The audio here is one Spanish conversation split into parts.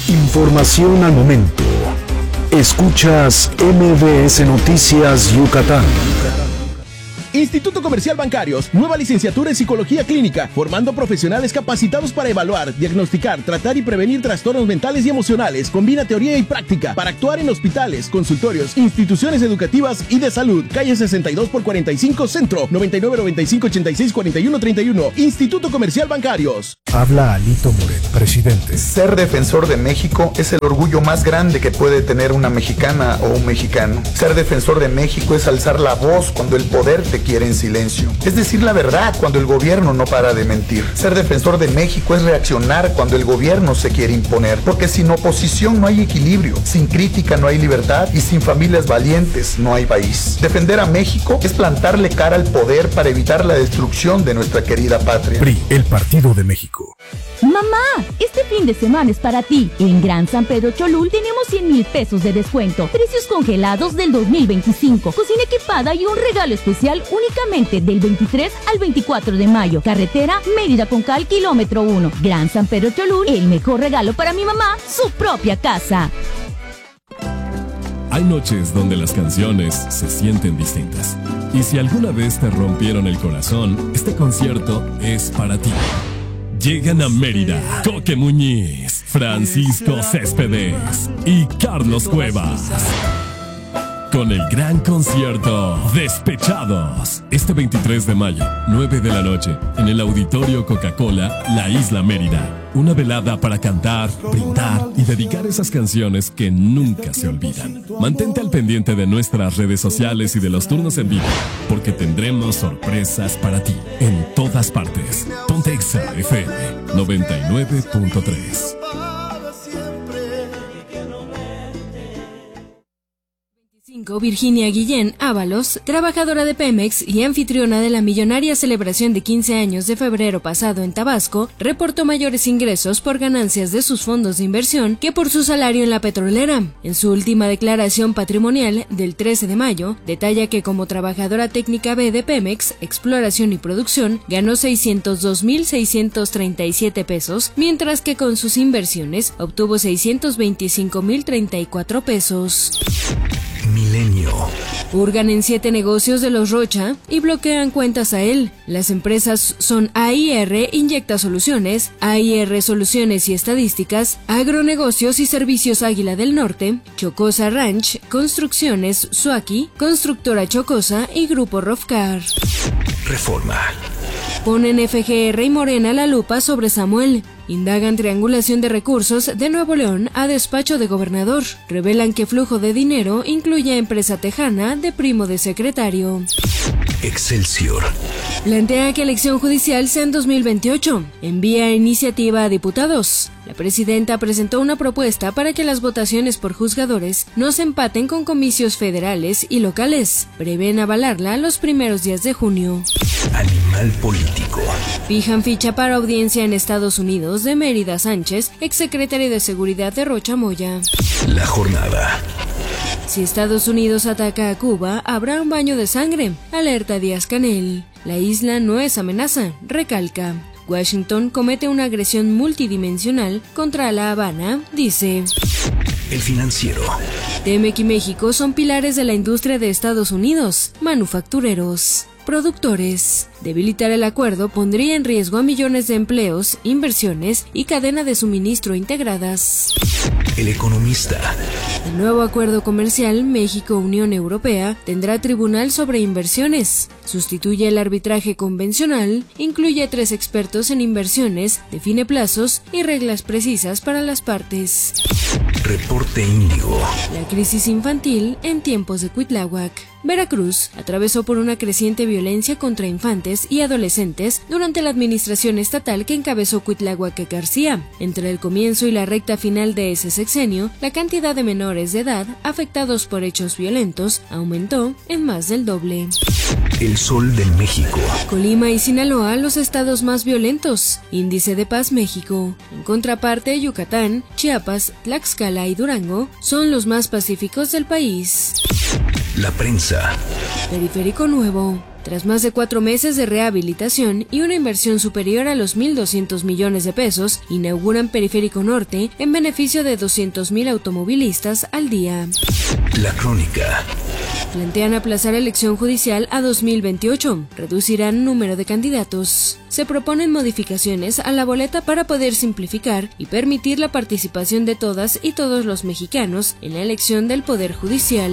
Información al momento. Escuchas MBS Noticias Yucatán. Instituto Comercial Bancarios, nueva licenciatura en Psicología Clínica, formando profesionales capacitados para evaluar, diagnosticar, tratar y prevenir trastornos mentales y emocionales. Combina teoría y práctica para actuar en hospitales, consultorios, instituciones educativas y de salud. Calle 62/45 Centro, 9995864131. Instituto Comercial Bancarios. Habla Alito Moreno, presidente. Ser defensor de México es el orgullo más grande que puede tener una mexicana o un mexicano. Ser defensor de México es alzar la voz cuando el poder te quiere en silencio. Es decir la verdad cuando el gobierno no para de mentir. Ser defensor de México es reaccionar cuando el gobierno se quiere imponer. Porque sin oposición no hay equilibrio, sin crítica no hay libertad y sin familias valientes no hay país. Defender a México es plantarle cara al poder para evitar la destrucción de nuestra querida patria. PRI, el Partido de México. Mamá, este fin de semana es para ti. En Gran San Pedro Cholul tenemos 100,000 pesos de descuento. Precios congelados del 2025. Cocina equipada y un regalo especial únicamente del 23 al 24 de mayo. Carretera Mérida-Concal, kilómetro 1. Gran San Pedro Cholul, el mejor regalo para mi mamá, su propia casa. Hay noches donde las canciones se sienten distintas. Y si alguna vez te rompieron el corazón, este concierto es para ti. Llegan a Mérida Coque Muñiz, Francisco Céspedes y Carlos Cuevas. Con el gran concierto Despechados. Este 23 de mayo, 9 de la noche, en el Auditorio Coca-Cola, La Isla Mérida. Una velada para cantar, brindar y dedicar esas canciones que nunca se olvidan. Mantente al pendiente de nuestras redes sociales y de los turnos en vivo, porque tendremos sorpresas para ti en todas partes. Ponte Exa FM 99.3. Virginia Guillén Ábalos, trabajadora de Pemex y anfitriona de la millonaria celebración de 15 años de febrero pasado en Tabasco, reportó mayores ingresos por ganancias de sus fondos de inversión que por su salario en la petrolera. En su última declaración patrimonial del 13 de mayo, detalla que como trabajadora técnica B de Pemex, exploración y producción, ganó 602,637 pesos, mientras que con sus inversiones obtuvo 625,034 pesos. Milenio. Hurgan en 7 negocios de los Rocha y bloquean cuentas a él. Las empresas son AIR Inyecta Soluciones, AIR Soluciones y Estadísticas, Agronegocios y Servicios Águila del Norte, Chocosa Ranch, Construcciones Suaki, Constructora Chocosa y Grupo Rofcar. Reforma. Ponen FGR y Morena la lupa sobre Samuel. Indagan triangulación de recursos de Nuevo León a despacho de gobernador. Revelan que flujo de dinero incluye a empresa tejana de primo de secretario. Excelsior. Plantea que elección judicial sea en 2028. Envía iniciativa a diputados. La presidenta presentó una propuesta para que las votaciones por juzgadores no se empaten con comicios federales y locales. Prevén avalarla los primeros días de junio. Animal político. Fijan ficha para audiencia en Estados Unidos de Mérida Sánchez, exsecretaria de Seguridad de Rocha Moya. La jornada. Si Estados Unidos ataca a Cuba, habrá un baño de sangre, alerta Díaz-Canel. La isla no es amenaza, recalca. Washington comete una agresión multidimensional contra La Habana, dice. El Financiero. TEMEC y México son pilares de la industria de Estados Unidos, manufactureros. Productores. Debilitar el acuerdo pondría en riesgo a millones de empleos, inversiones y cadena de suministro integradas. El Economista. El nuevo acuerdo comercial México-Unión Europea tendrá tribunal sobre inversiones. Sustituye el arbitraje convencional, incluye 3 expertos en inversiones, define plazos y reglas precisas para las partes. Reporte Índigo. La crisis infantil en tiempos de Cuitláhuac. Veracruz atravesó por una creciente violencia contra infantes y adolescentes durante la administración estatal que encabezó Cuitláhuac García. Entre el comienzo y la recta final de ese sexenio, la cantidad de menores de edad afectados por hechos violentos aumentó en más del doble. El Sol de México. Colima y Sinaloa, los estados más violentos. Índice de Paz México. En contraparte, Yucatán, Chiapas, Tlaxcala y Durango son los más pacíficos del país. La prensa. Periférico nuevo. Tras más de 4 meses de rehabilitación y una inversión superior a los 1.200 millones de pesos, inauguran Periférico Norte en beneficio de 200,000 automovilistas al día. La crónica. Plantean aplazar elección judicial a 2028. Reducirán número de candidatos. Se proponen modificaciones a la boleta para poder simplificar y permitir la participación de todas y todos los mexicanos en la elección del Poder Judicial.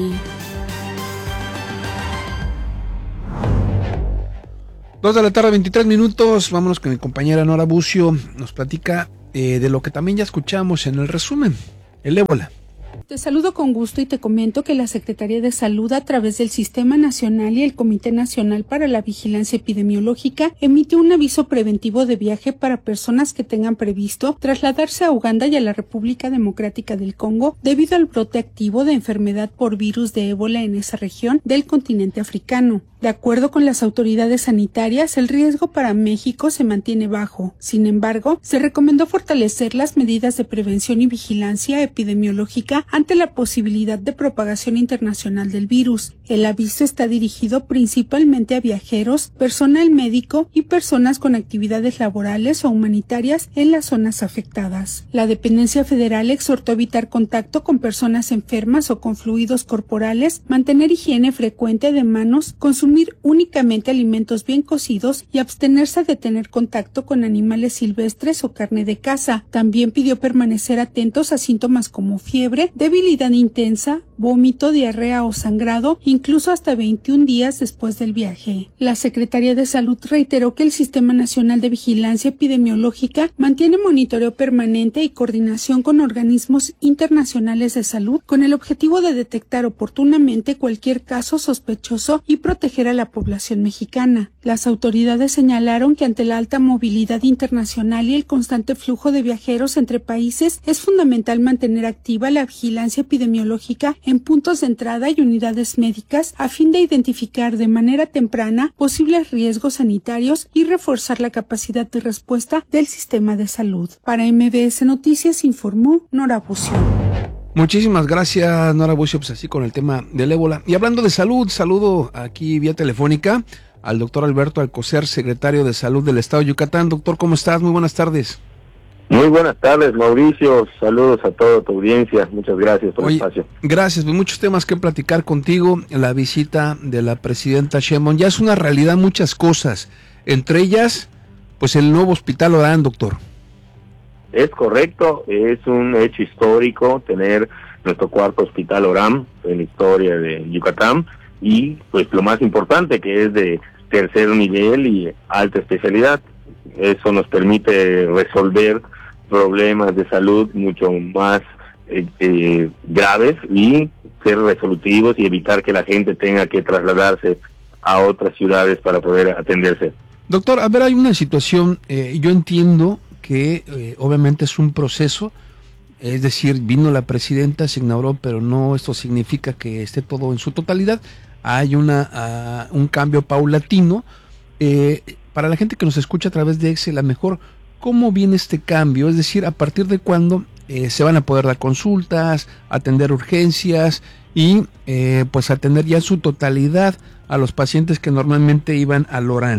2:23 p.m. Vámonos con mi compañera Nora Bucio. Nos platica de lo que también ya escuchamos en el resumen, el ébola. Te saludo con gusto y te comento que la Secretaría de Salud, a través del Sistema Nacional y el Comité Nacional para la Vigilancia Epidemiológica, emite un aviso preventivo de viaje para personas que tengan previsto trasladarse a Uganda y a la República Democrática del Congo debido al brote activo de enfermedad por virus de ébola en esa región del continente africano. De acuerdo con las autoridades sanitarias, el riesgo para México se mantiene bajo. Sin embargo, se recomendó fortalecer las medidas de prevención y vigilancia epidemiológica ante la posibilidad de propagación internacional del virus. El aviso está dirigido principalmente a viajeros, personal médico y personas con actividades laborales o humanitarias en las zonas afectadas. La dependencia federal exhortó a evitar contacto con personas enfermas o con fluidos corporales, mantener higiene frecuente de manos, consumir únicamente alimentos bien cocidos y abstenerse de tener contacto con animales silvestres o carne de caza. También pidió permanecer atentos a síntomas como fiebre, debilidad intensa, vómito, diarrea o sangrado, incluso hasta 21 días después del viaje. La Secretaría de Salud reiteró que el Sistema Nacional de Vigilancia Epidemiológica mantiene monitoreo permanente y coordinación con organismos internacionales de salud con el objetivo de detectar oportunamente cualquier caso sospechoso y proteger a la población mexicana. Las autoridades señalaron que ante la alta movilidad internacional y el constante flujo de viajeros entre países, es fundamental mantener activa la vigilancia epidemiológica en puntos de entrada y unidades médicas a fin de identificar de manera temprana posibles riesgos sanitarios y reforzar la capacidad de respuesta del sistema de salud. Para MBS Noticias informó Nora Bucio. Muchísimas gracias, Nora Bucio, pues así con el tema del ébola. Y hablando de salud, saludo aquí vía telefónica al doctor Alberto Alcocer, secretario de Salud del Estado de Yucatán. Doctor, ¿cómo estás? Muy buenas tardes. Muy buenas tardes, Mauricio. Saludos a toda tu audiencia. Muchas gracias por el espacio. Gracias, pues muchos temas que platicar contigo. La visita de la presidenta Sheinbaum ya es una realidad, muchas cosas. Entre ellas, pues el nuevo Hospital Orán, doctor. Es correcto, es un hecho histórico tener nuestro cuarto Hospital Orán en la historia de Yucatán y pues lo más importante que es de tercer nivel y alta especialidad. Eso nos permite resolver problemas de salud mucho más graves y ser resolutivos y evitar que la gente tenga que trasladarse a otras ciudades para poder atenderse. Doctor, a ver, hay una situación, yo entiendo que obviamente es un proceso, es decir, vino la presidenta, se inauguró, pero no esto significa que esté todo en su totalidad. Hay un cambio paulatino. Para la gente que nos escucha a través de Excel, a lo mejor, ¿cómo viene este cambio? Es decir, ¿a partir de cuándo se van a poder dar consultas, atender urgencias y pues atender ya en su totalidad a los pacientes que normalmente iban al Orán?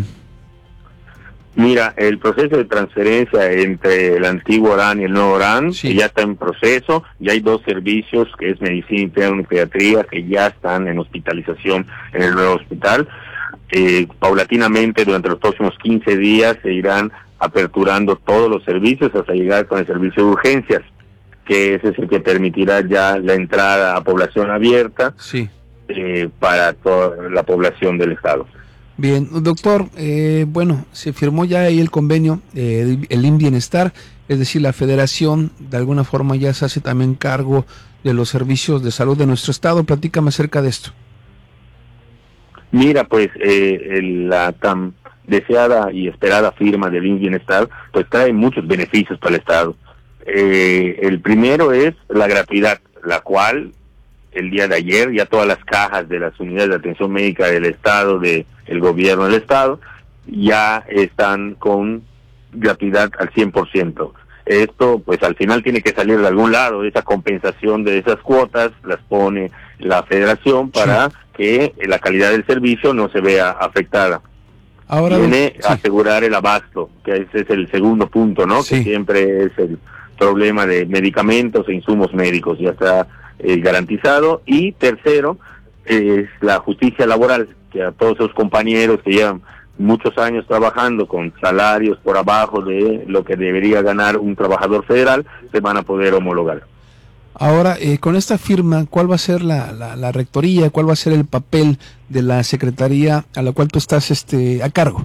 Mira, el proceso de transferencia entre el antiguo Orán y el nuevo Orán ya está en proceso. Ya hay 2 servicios, que es medicina interna y pediatría, que ya están en hospitalización en el nuevo hospital. Paulatinamente, durante los próximos 15 días, se irán aperturando todos los servicios hasta llegar con el servicio de urgencias, que ese es el que permitirá ya la entrada a población abierta para toda la población del estado. Bien, doctor, bueno, se firmó ya ahí el convenio, el IMSS-Bienestar, es decir, la federación de alguna forma ya se hace también cargo de los servicios de salud de nuestro estado. Platícame acerca de esto. Mira, pues la tan deseada y esperada firma del IMSS-Bienestar, pues trae muchos beneficios para el estado. El primero es la gratuidad, la cual el día de ayer ya todas las cajas de las unidades de atención médica del estado, del gobierno del estado, ya están con gratuidad al 100%. Esto pues al final tiene que salir de algún lado, esa compensación de esas cuotas las pone la federación para que la calidad del servicio no se vea afectada. Ahora viene a asegurar el abasto, que ese es el segundo punto, ¿no? Sí. Que siempre es el problema de medicamentos e insumos médicos, ya está garantizado. Y tercero, es la justicia laboral, que a todos esos compañeros que llevan muchos años trabajando con salarios por abajo de lo que debería ganar un trabajador federal, se van a poder homologar. Ahora, con esta firma, ¿cuál va a ser la rectoría? ¿Cuál va a ser el papel de la secretaría a la cual tú estás a cargo?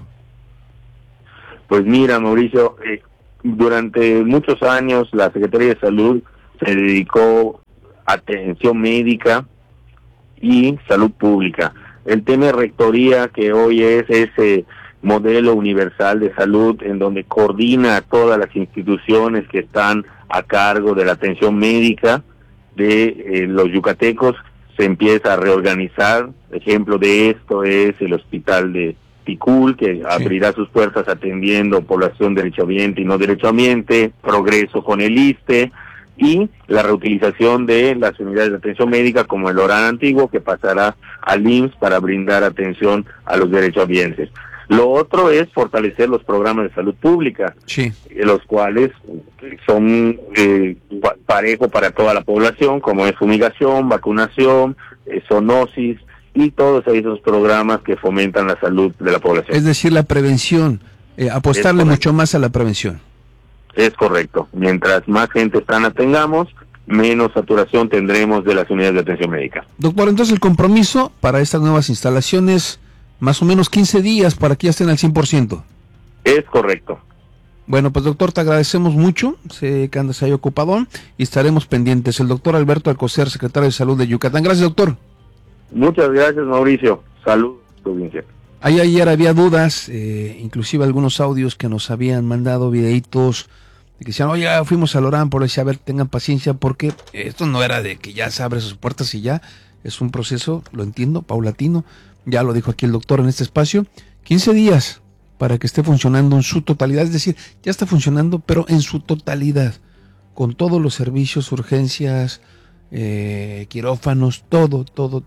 Pues mira, Mauricio, durante muchos años la Secretaría de Salud se dedicó a atención médica y salud pública. El tema de rectoría, que hoy es ese modelo universal de salud en donde coordina a todas las instituciones que están a cargo de la atención médica de los yucatecos, se empieza a reorganizar. Ejemplo de esto es el hospital de Ticul, que abrirá sus puertas atendiendo población derechohabiente y no derechohabiente, progreso con el ISSSTE, y la reutilización de las unidades de atención médica como el ORAN antiguo, que pasará al IMSS para brindar atención a los derechohabientes. Lo otro es fortalecer los programas de salud pública, los cuales son parejo para toda la población, como es fumigación, vacunación, zoonosis y todos esos programas que fomentan la salud de la población. Es decir, la prevención, apostarle mucho más a la prevención. Es correcto. Mientras más gente sana tengamos, menos saturación tendremos de las unidades de atención médica. Doctor, entonces el compromiso para estas nuevas instalaciones, más o menos 15 días para que ya estén al 100%. Es correcto. Bueno, pues doctor, te agradecemos mucho, sé que andas ahí ocupadón y estaremos pendientes. El doctor Alberto Alcocer, secretario de Salud de Yucatán. Gracias, doctor. Muchas gracias, Mauricio. Salud, provincia. Ahí ayer había dudas, inclusive algunos audios que nos habían mandado, videitos, que decían, oye, fuimos al ORAN, por decir, a ver, tengan paciencia, porque esto no era de que ya se abren sus puertas y ya, es un proceso, lo entiendo, paulatino, ya lo dijo aquí el doctor en este espacio, 15 días para que esté funcionando en su totalidad, es decir, ya está funcionando, pero en su totalidad, con todos los servicios, urgencias, quirófanos, todo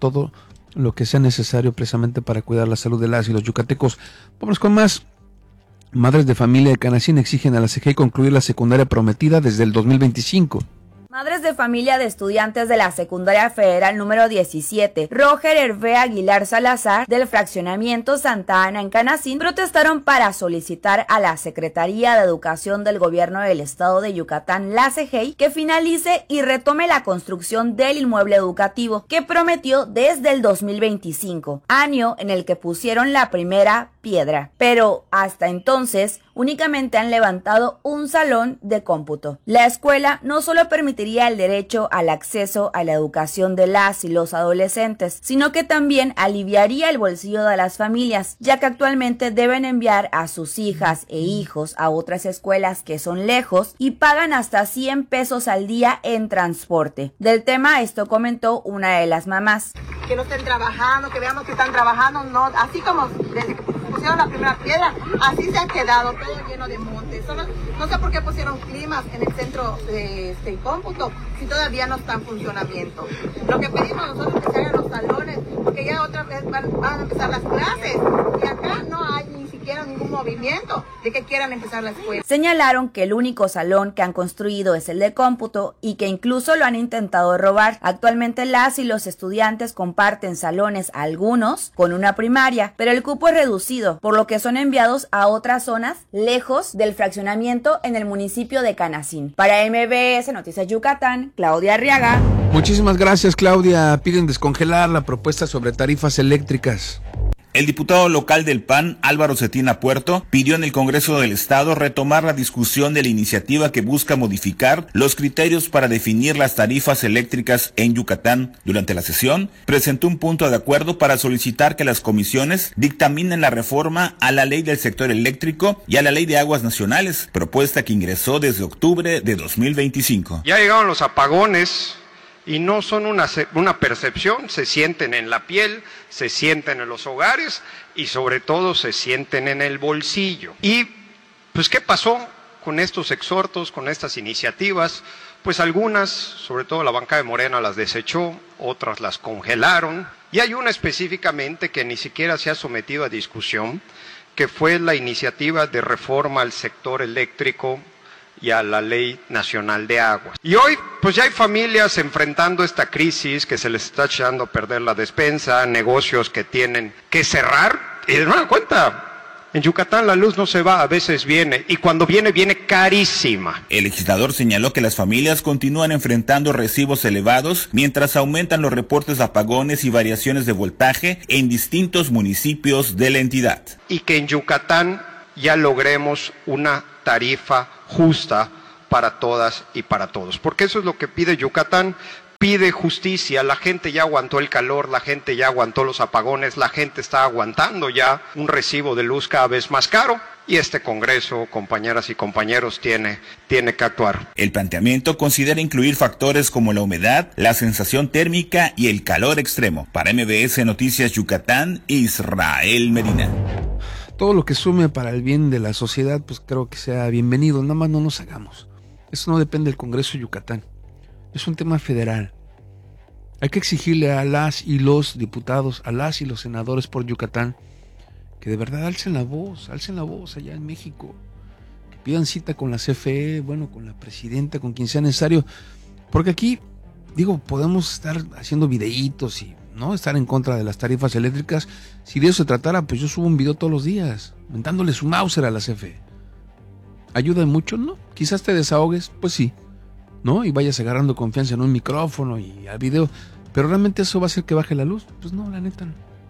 lo que sea necesario precisamente para cuidar la salud de las y los yucatecos. Vamos con más. Madres de familia de Canacín exigen a la CGI concluir la secundaria prometida desde el 2025. Madres de familia de estudiantes de la Secundaria Federal número 17, Roger Hervé Aguilar Salazar, del fraccionamiento Santa Ana en Canacín, protestaron para solicitar a la Secretaría de Educación del Gobierno del Estado de Yucatán, la CGI, que finalice y retome la construcción del inmueble educativo que prometió desde el 2025, año en el que pusieron la primera piedra. Pero hasta entonces únicamente han levantado un salón de cómputo. La escuela no solo permitiría el derecho al acceso a la educación de las y los adolescentes, sino que también aliviaría el bolsillo de las familias, ya que actualmente deben enviar a sus hijas e hijos a otras escuelas que son lejos y pagan hasta 100 pesos al día en transporte. Del tema esto comentó una de las mamás. Que no estén trabajando, que veamos que están trabajando, no, así como desde que pusieron la primera piedra, así se ha quedado todo lleno de montes. No sé por qué pusieron climas en el centro de cómputo si todavía no está en funcionamiento. Lo que pedimos nosotros es que se hagan los salones, porque ya otra vez van a empezar las clases y acá no hay ni siquiera ningún movimiento de que quieran empezar la escuela. Señalaron que el único salón que han construido es el de cómputo y que incluso lo han intentado robar. Actualmente las y los estudiantes comparten salones, algunos con una primaria, pero el cupo es reducido, por lo que son enviados a otras zonas lejos del fraccionamiento en el municipio de Canacín. Para MBS Noticias Yucatán, Claudia Arriaga. Muchísimas gracias, Claudia. Piden descongelar la propuesta sobre tarifas eléctricas. El diputado local del PAN, Álvaro Cetina Puerto, pidió en el Congreso del Estado retomar la discusión de la iniciativa que busca modificar los criterios para definir las tarifas eléctricas en Yucatán. Durante la sesión, presentó un punto de acuerdo para solicitar que las comisiones dictaminen la reforma a la Ley del Sector Eléctrico y a la Ley de Aguas Nacionales, propuesta que ingresó desde octubre de 2025. Ya llegaron los apagones. Y no son una percepción, se sienten en la piel, se sienten en los hogares y sobre todo se sienten en el bolsillo. Y pues ¿qué pasó con estos exhortos, con estas iniciativas? pues algunas, sobre todo la bancada de Morena, las desechó, otras las congelaron, y hay una específicamente que ni siquiera se ha sometido a discusión, que fue la iniciativa de reforma al sector eléctrico y a la Ley Nacional de Aguas. Y hoy, pues ya hay familias enfrentando esta crisis, que se les está echando a perder la despensa, negocios que tienen que cerrar, y de nueva cuenta, en Yucatán la luz no se va, a veces viene, y cuando viene, viene carísima. El legislador señaló que las familias continúan enfrentando recibos elevados mientras aumentan los reportes de apagones y variaciones de voltaje en distintos municipios de la entidad. Y que en Yucatán ya logremos una tarifa justa para todas y para todos, porque eso es lo que pide Yucatán. Pide justicia, la gente ya aguantó el calor, la gente ya aguantó los apagones, la gente está aguantando ya un recibo de luz cada vez más caro, y este Congreso, compañeras y compañeros, tiene que actuar. El planteamiento considera incluir factores como la humedad, la sensación térmica y el calor extremo. Para MBS Noticias Yucatán, Israel Medina. Todo lo que sume para el bien de la sociedad, pues creo que sea bienvenido, nada más no nos hagamos. Eso no depende del Congreso de Yucatán. Es un tema federal. Hay que exigirle a las y los diputados, a las y los senadores por Yucatán, que de verdad alcen la voz allá en México. Que pidan cita con la CFE, bueno, con la presidenta, con quien sea necesario. Porque aquí, digo, podemos estar haciendo videitos y no estar en contra de las tarifas eléctricas. Si de eso se tratara, pues yo subo un video todos los días, mentándole su Mauser a la CFE. ¿Ayuda mucho? No. Quizás te desahogues, pues sí, ¿no? Y vayas agarrando confianza en un micrófono y al video, pero realmente eso va a hacer que baje la luz. Pues no, la neta no.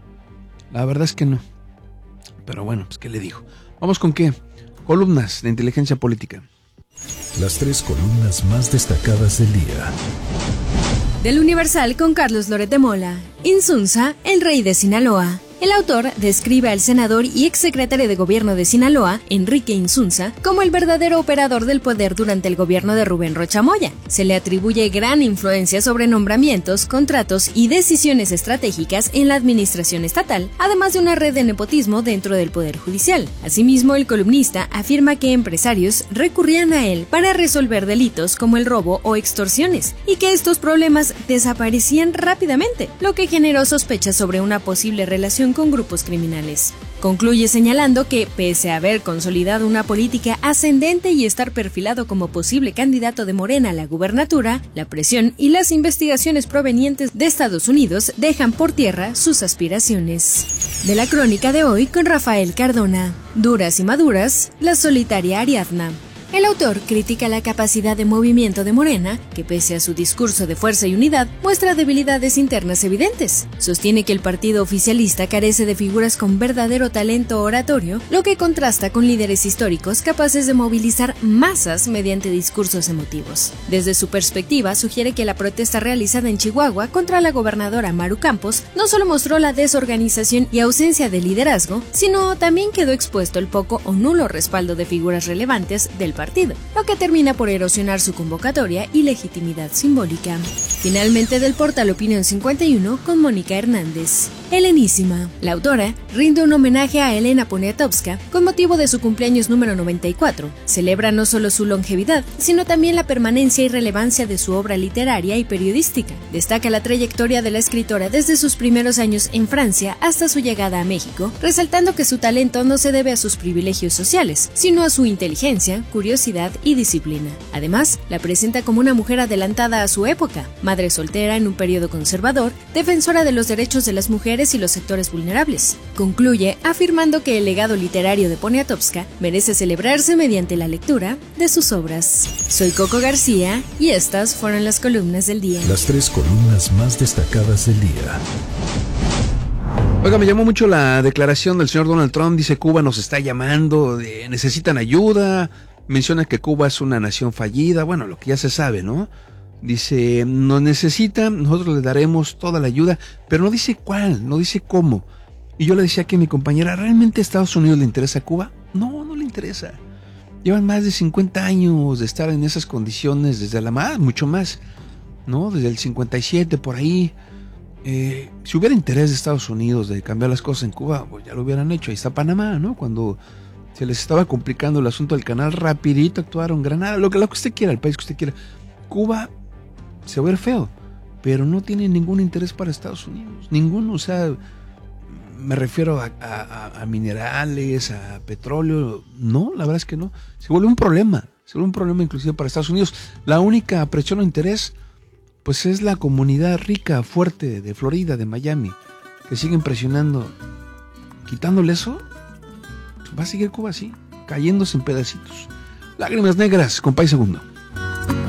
La verdad es que no. Pero bueno, pues ¿qué le digo? Vamos con qué. Columnas de inteligencia política. Las 3 columnas más destacadas del día. Del Universal con Carlos Loret de Mola. Insunza, el rey de Sinaloa. El autor describe al senador y exsecretario de Gobierno de Sinaloa, Enrique Insunza, como el verdadero operador del poder durante el gobierno de Rubén Rocha Moya. Se le atribuye gran influencia sobre nombramientos, contratos y decisiones estratégicas en la administración estatal, además de una red de nepotismo dentro del Poder Judicial. Asimismo, el columnista afirma que empresarios recurrían a él para resolver delitos como el robo o extorsiones, y que estos problemas desaparecían rápidamente, lo que generó sospechas sobre una posible relación con grupos criminales. Concluye señalando que, pese a haber consolidado una política ascendente y estar perfilado como posible candidato de Morena a la gubernatura, la presión y las investigaciones provenientes de Estados Unidos dejan por tierra sus aspiraciones. De la crónica de hoy con Rafael Cardona. Duras y maduras, la solitaria Ariadna. El autor critica la capacidad de movimiento de Morena, que pese a su discurso de fuerza y unidad, muestra debilidades internas evidentes. Sostiene que el partido oficialista carece de figuras con verdadero talento oratorio, lo que contrasta con líderes históricos capaces de movilizar masas mediante discursos emotivos. Desde su perspectiva, sugiere que la protesta realizada en Chihuahua contra la gobernadora Maru Campos no solo mostró la desorganización y ausencia de liderazgo, sino también quedó expuesto el poco o nulo respaldo de figuras relevantes del partido, lo que termina por erosionar su convocatoria y legitimidad simbólica. Finalmente, del portal Opinión 51 con Mónica Hernández. Helenísima. La autora rinde un homenaje a Elena Poniatowska con motivo de su cumpleaños número 94. Celebra no solo su longevidad, sino también la permanencia y relevancia de su obra literaria y periodística. Destaca la trayectoria de la escritora desde sus primeros años en Francia hasta su llegada a México, resaltando que su talento no se debe a sus privilegios sociales, sino a su inteligencia, curiosidad y disciplina. Además, la presenta como una mujer adelantada a su época, madre soltera en un periodo conservador, defensora de los derechos de las mujeres y los sectores vulnerables. Concluye afirmando que el legado literario de Poniatowska merece celebrarse mediante la lectura de sus obras. Soy Coco García y estas fueron las columnas del día. Las 3 columnas más destacadas del día. Oiga, me llamó mucho la declaración del señor Donald Trump. Dice: Cuba nos está llamando, necesitan ayuda. Menciona que Cuba es una nación fallida. Bueno, lo que ya se sabe, ¿no? Dice, nos necesitan, nosotros le daremos toda la ayuda, pero no dice cuál, no dice cómo. Y yo le decía aquí a mi compañera, ¿realmente a Estados Unidos le interesa Cuba? No, no le interesa. Llevan más de 50 años de estar en esas condiciones, desde la más, mucho más, ¿no? Desde el 57, por ahí. Si hubiera interés de Estados Unidos de cambiar las cosas en Cuba, pues ya lo hubieran hecho. Ahí está Panamá, ¿no? Cuando se les estaba complicando el asunto del canal, rapidito actuaron. Granada, lo que usted quiera, el país que usted quiera. Cuba se va a ver feo, pero no tiene ningún interés para Estados Unidos, ninguno. O sea, me refiero a minerales, a petróleo. No, la verdad es que no. Se vuelve un problema inclusive para Estados Unidos. La única presión o interés, pues es la comunidad rica, fuerte de Florida, de Miami, que siguen presionando. Quitándole eso, va a seguir Cuba así, cayéndose en pedacitos. Lágrimas negras con País Segundo.